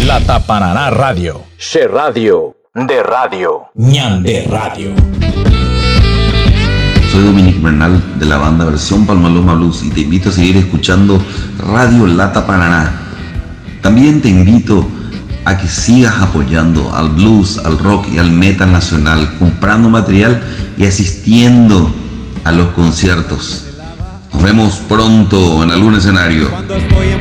Lata Paraná Radio. She Radio. De radio. Ñande Radio. Soy Dominic Bernal de la banda Versión Palmaloma Blues y te invito a seguir escuchando Radio Lata Paraná. También te invito a que sigas apoyando al blues, al rock y al metal nacional, comprando material y asistiendo a los conciertos. Nos vemos pronto en algún escenario.